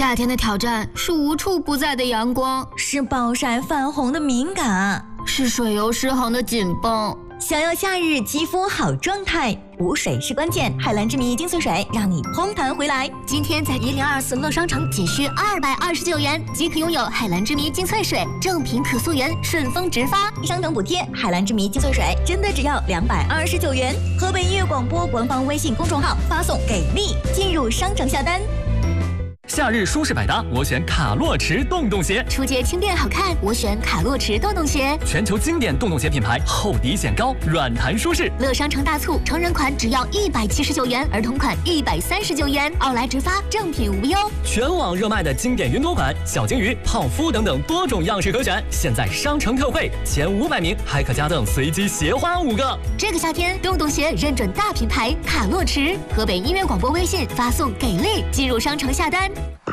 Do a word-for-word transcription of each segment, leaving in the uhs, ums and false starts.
夏天的挑战是无处不在的阳光， 是暴晒泛红的敏感， 是水油失衡的紧绷。 想要夏日肌肤好状态，补水是关键。海蓝之谜精粹水让你嘭弹回来。 今天在一零二四乐商城仅需二百二十九元即可拥有海蓝之谜精粹水，正品可溯源，顺丰直发， 商城补贴。海蓝之谜精粹水真的只要两百二十九元。河北音乐广播官方微信公众号发送给力，进入商城下单。 夏日舒适百搭，我选卡洛驰洞洞鞋。 出街轻便好看，我选卡洛驰洞洞鞋。 全球经典洞洞鞋品牌，厚底显高，软弹舒适。 乐商城大促，成人款只要一百七十九元，儿童款一百三十九元，奥莱直发，正品无忧。 全网热卖的经典云朵款、小鲸鱼、泡芙等等多种样式可选，现在商城特惠，前五百名还可加赠随机鞋花五个。 这个夏天，洞洞鞋认准大品牌卡洛驰。河北音乐广播微信发送给力，进入商城下单。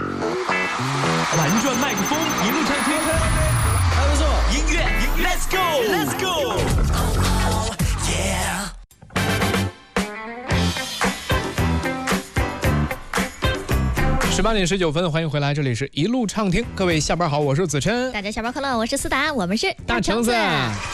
玩转麦克风，一路畅听， 还不错， 音乐 ，Let's go，Let's go，Yeah。 十八点十九分，欢迎回来，这里是一路畅听，各位下班好，我是子琛， 大家下班快乐，我是思达，我们是大橙子。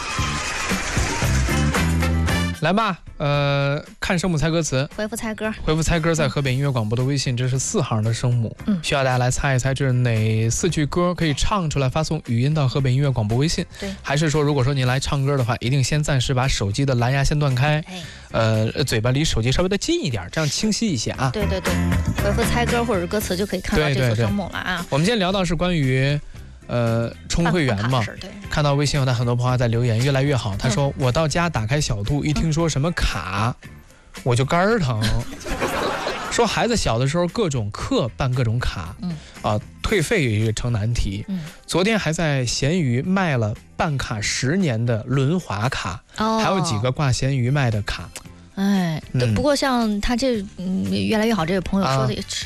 来吧，呃，看声母猜歌词， 回复猜歌， 回复猜歌，在河北音乐广播的微信，这是四行的声母，嗯，需要大家来猜一猜这是哪四句歌，可以唱出来，发送语音到河北音乐广播微信。 对， 还是说，如果说您来唱歌的话，一定先暂时把手机的蓝牙先断开，哎，呃，嘴巴离手机稍微的近一点，这样清晰一些啊。 对对对，回复猜歌或者是歌词就可以看到这组声母了啊。 我们今天聊到是关于。呃，充会员嘛，看到微信有的很多朋友在留言，越来越好。他说、嗯、我到家打开小度，一听说什么卡，嗯、我就肝儿疼。说孩子小的时候各种课办各种卡，嗯啊，退费也成难题。嗯，昨天还在闲鱼卖了办卡十年的轮滑卡，哦、还有几个挂闲鱼卖的卡。 哎，嗯、不过像他这嗯越来越好这位朋友说的也。啊